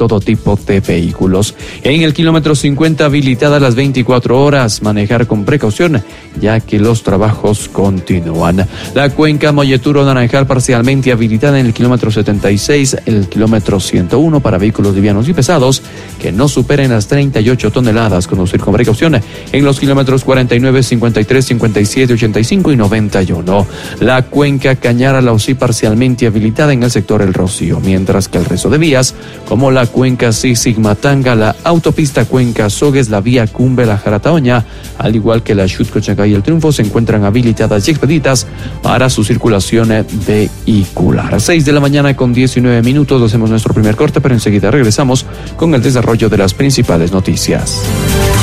todo tipo de vehículos. En el kilómetro 50 habilitada las 24 horas, manejar con precaución ya que los trabajos continúan. La cuenca Molleturo-Naranjal parcialmente habilitada en el kilómetro 76, el kilómetro 101 para vehículos livianos y pesados que no superen las 38 toneladas, conducir con precaución en los kilómetros 49, 53, 57, 85 y 91. La cuenca Cañara-Lausí parcialmente habilitada en el sector El Rocío, mientras que el resto de vías, como la cuenca Sigmatanga, la autopista Cuenca Sogues, la vía Cumbe, la Jarataoña, al igual que la Xutcochancay y el Triunfo, se encuentran habilitadas y expeditas para su circulación vehicular. 6 de la mañana con 19 minutos, hacemos nuestro primer corte, pero enseguida regresamos con el desarrollo de las principales noticias.